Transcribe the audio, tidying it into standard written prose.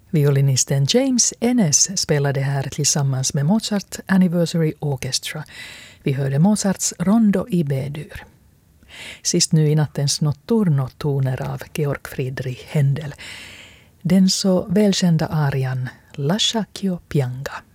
Violinisten James Ennis spelade här tillsammans med Mozart Anniversary Orchestra. Vi hörde Mozarts Rondo i B-dur. Sist nu i nattens notturno-toner av Georg Friedrich Händel. Den så välkända arian Lasciacchio pianga.